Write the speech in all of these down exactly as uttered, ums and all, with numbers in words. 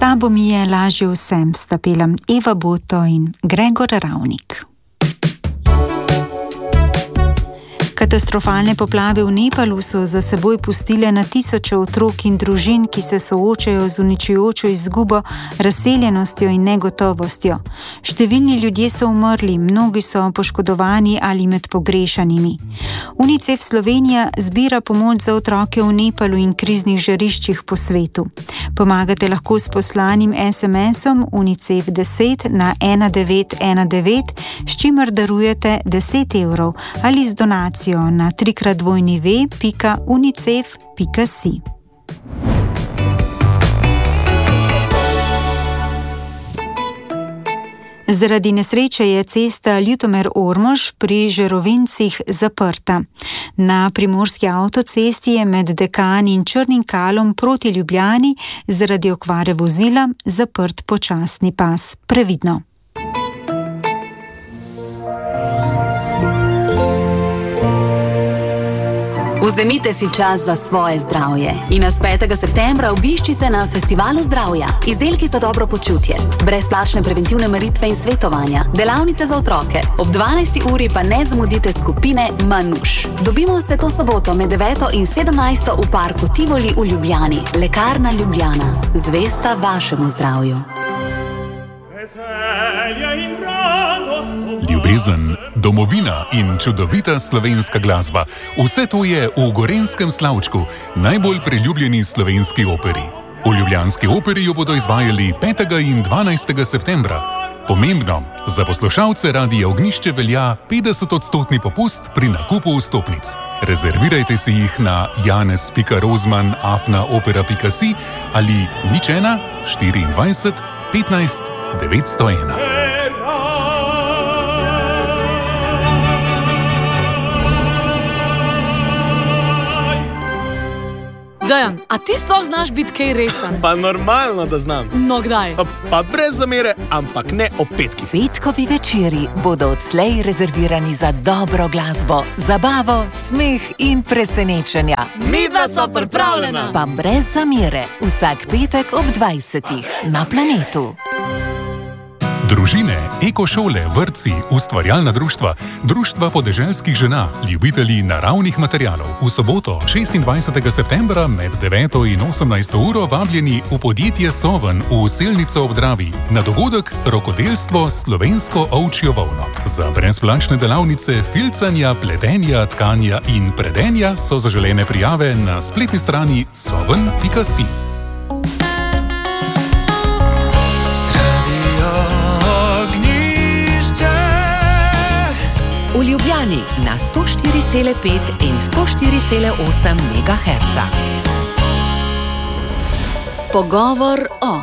tabo mi je lažje vsem, sta pela Eva Boto in Gregor Ravnik. Katastrofalne poplave v Nepalu so za seboj pustile na tisoče otrok in družin, ki se soočajo z uničujočo izgubo, razseljenostjo in negotovostjo. Številni ljudje so umrli, mnogi so poškodovani ali med pogrešanimi. UNICEF Slovenija zbira pomoč za otroke v Nepalu in kriznih žariščih po svetu. Pomagate lahko s poslanim es em esom UNICEF deset na ena devet ena devet, s čimer darujete deset evrov ali z donacijo na trikrat dvojni ve pika unicef pika si. Zaradi nesreče je cesta Ljutomer-Ormož pri Žerovincih zaprta. Na primorski avtocesti je med Dekan in Črnim Kalom proti Ljubljani zaradi okvare vozila zaprt počasni pas. Previdno. Vzemite si čas za svoje zdravje in nas petega septembra obiščite na Festivalu zdravja. Izdelki za dobro počutje, brezplačne preventivne meritve in svetovanja, delavnice za otroke. Ob dvanajsti uri pa ne zamudite skupine Manuš. Dobimo se to soboto med deveto in sedemnajsto v parku Tivoli v Ljubljani. Lekarna Ljubljana. Zvesta vašemu zdravju. Ljubezen, domovina in čudovita slovenska glasba. Vse to je v Gorenjskem Slavčku, najbolj priljubljeni slovenski operi. V ljubljanski operi jo bodo izvajali petega in dvanajstega septembra. Pomembno, za poslušalce Radia Ognjišče velja petdeset odstotni popust pri nakupu vstopnic. Rezervirajte si jih na janez pika rozman afna opera pika si ali nič ena štiriindvajset petnajst devetsto ena. Dejan, a ti sploh znaš biti kaj resen? Pa normalno, da znam. No, kdaj? Pa, pa brez zamere, ampak ne o petkih. Petkovi večeri bodo odslej rezervirani za dobro glasbo, zabavo, smeh in presenečenja. Midva sva pripravljena. Pa brez zamere, vsak petek ob dvajsetih na Planetu. Družine, ekošole, vrtci, ustvarjalna društva, društva podeželskih žena, ljubitelji naravnih materialov. V soboto, šestindvajsetega septembra med deveto in osemnajsto uro vabljeni v podjetje Soven v Selnico ob Dravi na dogodek Rokodelstvo slovensko ovčjo volno. Za brezplačne delavnice filcanja, pletenja, tkanja in predenja so zaželene prijave na spletni strani soven pika si. V Ljubljani na sto štiri cela pet in sto štiri cela osem megaherca. Pogovor o.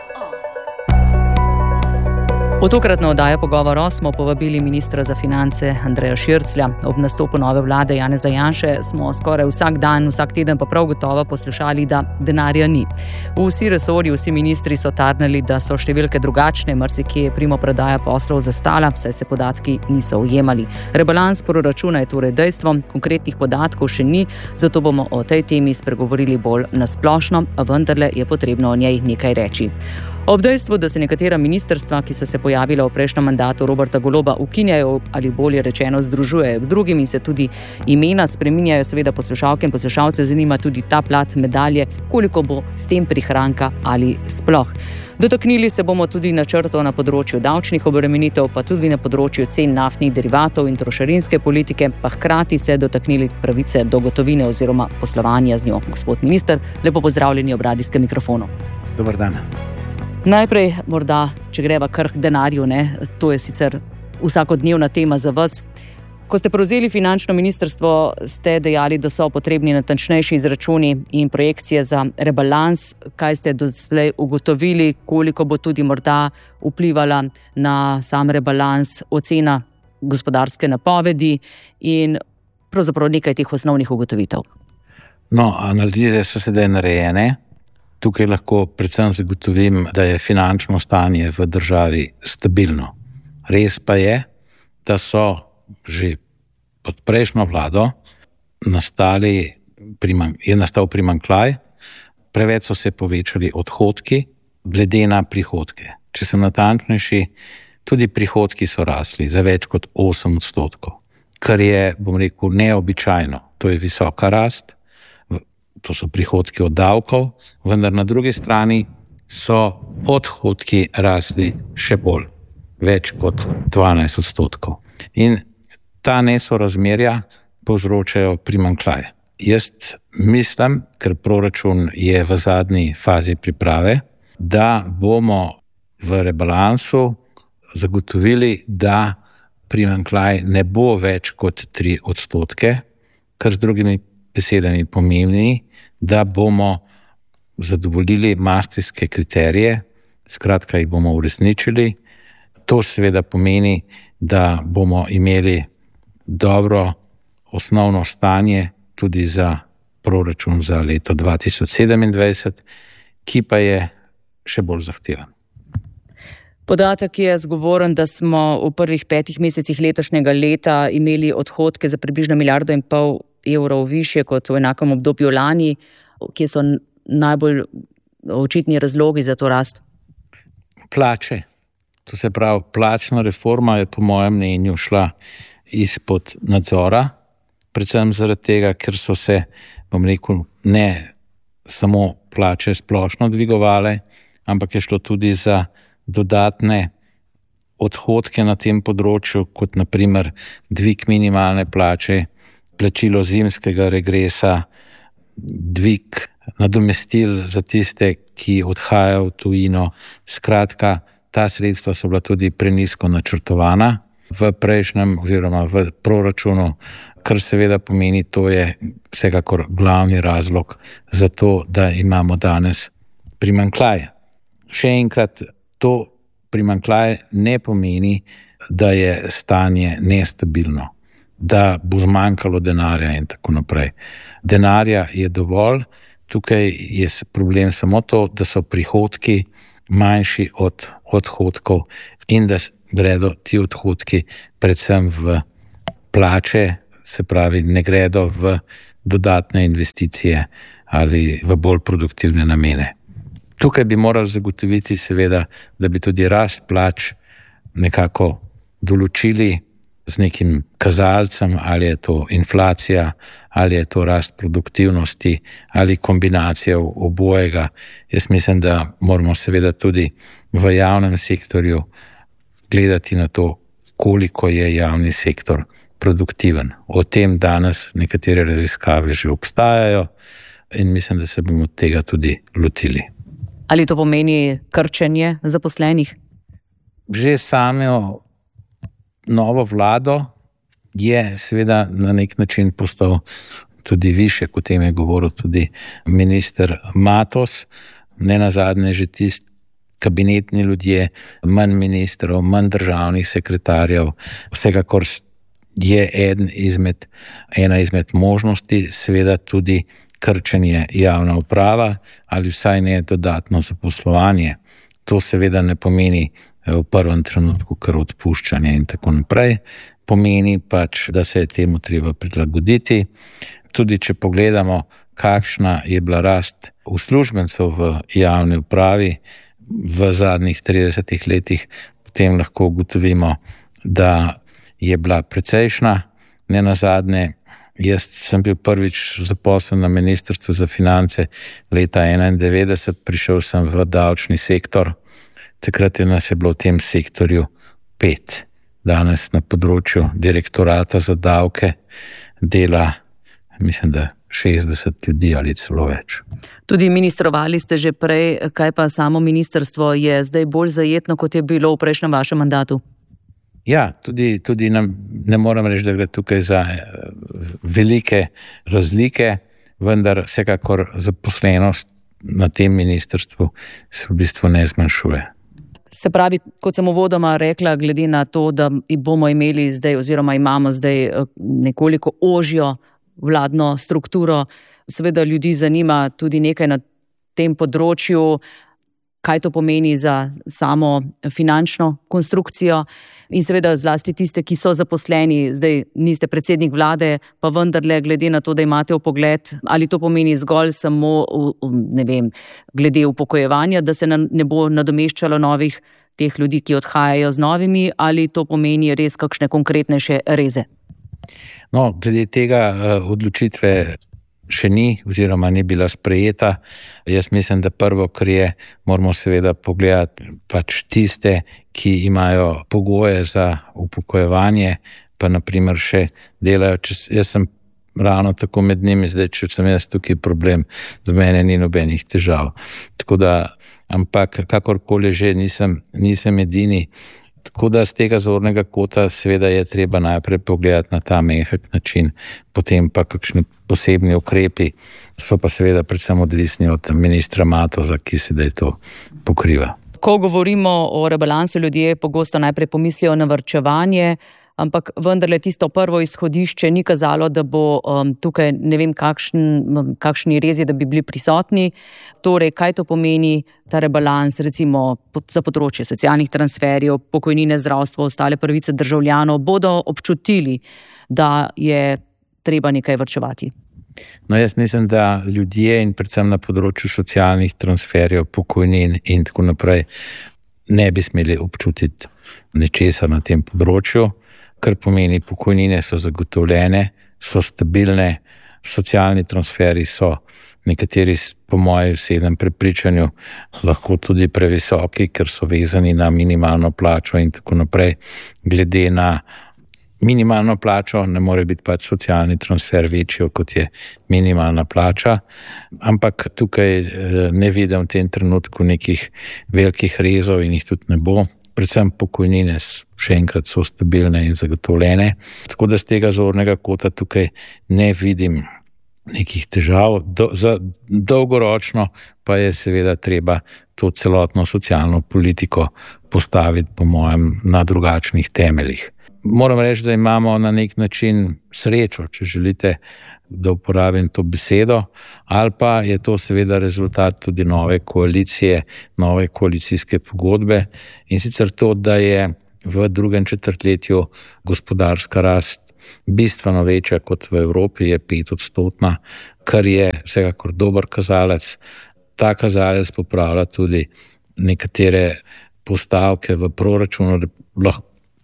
V tokratno oddajo Pogovor o smo povabili ministra za finance Andreja Širclja. Ob nastopu nove vlade Janeza Janše smo skoraj vsak dan, vsak teden pa prav gotovo poslušali, da denarja ni. Vsi resorji, vsi ministri so tarnali, da so številke drugačne, marsikje je primopredaja poslov zastala, saj se podatki niso ujemali. Rebalans proračuna je torej dejstvo, konkretnih podatkov še ni, zato bomo o tej temi spregovorili bolj nasplošno, a vendarle je potrebno o njej nekaj reči. Ob dejstvu, da se nekatera ministrstva, ki so se pojavila v prejšnjem mandatu Roberta Goloba, ukinjajo ali bolje rečeno združujejo k drugim in se tudi imena spreminjajo, seveda poslušalke in poslušalce zanima tudi ta plat medalje, koliko bo s tem prihranka ali sploh. Dotaknili se bomo tudi načrtov na področju davčnih obremenitev, pa tudi na področju cen naftnih derivatov in trošarinske politike, pa hkrati se dotaknili pravice do gotovine oziroma poslovanja z njo. Gospod minister, lepo pozdravljeni ob radijskem mikrofonu. Dobar dan. Najprej, morda, če greva kar k denarju, ne, to je sicer vsakodnevna tema za vas. Ko ste prevzeli finančno ministrstvo, ste dejali, da so potrebni natančnejši izračuni in projekcije za rebalans. Kaj ste doslej ugotovili, koliko bo tudi morda vplivala na sam rebalans, ocena gospodarske napovedi in pravzaprav nekaj teh osnovnih ugotovitev? No, analize so sedaj narejene. Tukaj lahko predvsem zagotovim, da je finančno stanje v državi stabilno. Res pa je, da so že pod prejšnjo vlado nastali, je nastal primanjkljaj, preveč so se povečali odhodki glede na prihodke. Če sem natančnejši, tudi prihodki so rasli za več kot osem odstotkov, kar je, bom rekel, neobičajno. To je visoka rast, to so prihodki od davkov, vendar na drugi strani so odhodki rasli še bolj, več kot dvanajst odstotkov. In ta nesorazmerja povzročajo primanjkljaje. Jaz mislim, ker proračun je v zadnji fazi priprave, da bomo v rebalansu zagotovili, da primanjkljaj ne bo več kot tri odstotke, kar z drugimi besedami pomeni, da bomo zadovoljili maastrichtske kriterije, skratka jih bomo uresničili. To seveda pomeni, da bomo imeli dobro osnovno stanje tudi za proračun za leto dva tisoč sedemindvajset, ki pa je še bolj zahteven. Podatek je zgovoren, da smo v prvih petih mesecih letošnjega leta imeli odhodke za približno milijardo in pol evrov više kot v enakem obdobju lani. Kje so najbolj očitni razlogi za to rast? Plače. To se pravi, plačna reforma je po mojem mnenju šla izpod nadzora, predvsem zaradi tega, ker so se, bom rekel, ne samo plače splošno dvigovale, ampak je šlo tudi za dodatne odhodke na tem področju, kot na primer dvig minimalne plače, plačilo zimskega regresa, dvig nadomestil za tiste, ki odhajajo v tujino. Skratka, ta sredstva so bila tudi prenizko načrtovana v prejšnjem oziroma v proračunu, kar seveda pomeni, to je vsekakor glavni razlog za to, da imamo danes primanjkljaje. Še enkrat, to primanjkljaje ne pomeni, da je stanje nestabilno, da bo zmanjkalo denarja in tako naprej. Denarja je dovolj, tukaj je problem samo to, da so prihodki manjši od odhodkov in da gredo ti odhodki predvsem v plače, se pravi, ne gredo v dodatne investicije ali v bolj produktivne namene. Tukaj bi morali zagotoviti seveda, da bi tudi rast plač nekako določili z nekim kazalcem, ali je to inflacija, ali je to rast produktivnosti, ali kombinacija obojega. Jaz mislim, da moramo seveda tudi v javnem sektorju gledati na to, koliko je javni sektor produktiven. O tem danes nekatere raziskave že obstajajo in mislim, da se bomo tega tudi lotili. Ali to pomeni krčenje zaposlenih? Že samo novo vlado je seveda na nek način postal tudi više, kot tem je govoril tudi minister Matos, ne nazadnje že tisti kabinetni ljudje, manj ministrov, manj državnih sekretarjev, vsekakor je eden izmed, ena izmed možnosti seveda tudi krčenje javna uprava ali vsaj ne dodatno zaposlovanje. To seveda ne pomeni v prvem trenutku kar odpuščanje in tako naprej, pomeni pač, da se je temu treba prilagoditi. Tudi če pogledamo, kakšna je bila rast uslužbencev v javni upravi v zadnjih tridesetih letih, potem lahko ugotovimo, da je bila precejšna. Ne nazadnje, jaz sem bil prvič zaposlen na Ministrstvu za finance leta enaindevetdeset, prišel sem v davčni sektor, takrat je nas je bilo v tem sektorju pet. Danes na področju direktorata za davke dela, mislim, da šestdeset ljudi ali celo več. Tudi ministrovali ste že prej, kaj pa samo ministrstvo je zdaj bolj zajetno, kot je bilo v prejšnjem vašem mandatu? Ja, tudi, tudi nam, ne moram reči, da gre tukaj za velike razlike, vendar vsekakor zaposlenost na tem ministrstvu se v bistvu ne zmanjšuje. Se pravi, kot sem uvodoma rekla, glede na to, da bomo imeli zdaj oziroma imamo zdaj nekoliko ožjo vladno strukturo, seveda ljudi zanima tudi nekaj na tem področju, kaj to pomeni za samo finančno konstrukcijo in seveda zlasti tiste, ki so zaposleni. Zdaj niste predsednik vlade, pa vendarle glede na to, da imate vpogled, ali to pomeni zgolj samo, ne vem, glede upokojevanja, da se ne bo nadomeščalo novih teh ljudi, ki odhajajo z novimi, ali to pomeni res kakšne konkretnejše reze? No, glede tega odločitve še ni oziroma ni bila sprejeta. Jaz mislim, da prvo, kar je, moramo seveda pogledati pač tiste, ki imajo pogoje za upokojevanje, pa naprimer še delajo. Jaz sem ravno tako med njimi, zdaj, če sem jaz tukaj problem, za mene ni nobenih težav. Tako da, ampak kakorkoli že nisem, nisem edini. Tako da z tega zornega kota seveda je treba najprej pogledati na ta mehek način, potem pa kakšni posebni ukrepi so pa seveda predvsem odvisni od ministra Matoza, ki sedaj to pokriva. Ko govorimo o rebalansu, ljudje pogosto najprej pomislijo na varčevanje, ampak vendarle tisto prvo izhodišče ni kazalo, da bo um, tukaj ne vem kakšen, kakšni rezi, da bi bili prisotni. Torej, kaj to pomeni ta rebalans recimo za področje socialnih transferjev, pokojnine, zdravstvo, ostale pravice državljanov, bodo občutili, da je treba nekaj varčevati? No, jaz mislim, da ljudje in predvsem na področju socialnih transferjev, pokojnin in tako naprej ne bi smeli občutiti nečesa na tem področju, kar pomeni, pokojnine so zagotovljene, so stabilne, socialni transferi so nekateri po mojem osebnem prepričanju lahko tudi previsoki, ker so vezani na minimalno plačo in tako naprej. Glede na minimalno plačo ne more biti pač socialni transfer večji, kot je minimalna plača, ampak tukaj ne vidim v tem trenutku nekih velikih rezov in jih tudi ne bo. Predvsem pokojnine še enkrat so stabilne in zagotovljene. Tako da z tega zornega kota tukaj ne vidim nekih težav. Do, za dolgoročno pa je seveda treba to celotno socialno politiko postaviti po mojem na drugačnih temeljih. Moram reči, da imamo na nek način srečo, če želite, da uporabim to besedo, ali pa je to seveda rezultat tudi nove koalicije, nove koalicijske pogodbe in sicer to, da je v drugem četrtletju gospodarska rast bistveno večja kot v Evropi, je pet odstotna, kar je vsekakor dober kazalec. Ta kazalec popravlja tudi nekatere postavke v proračunu, lahko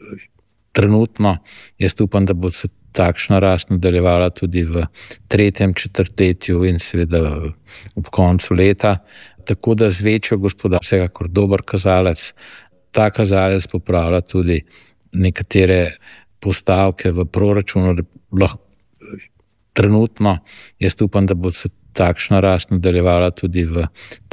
trenutno, jaz upam, da bo se takšna rast nadaljevala tudi v tretjem četrtletju in seveda ob koncu leta. Tako da z večjo gospodarstvo vsekakor dober kazalec. Ta kazalec popravlja tudi nekatere postavke v proračunu, lahko trenutno, jaz upam, da bo se takšna rast nadaljevala tudi v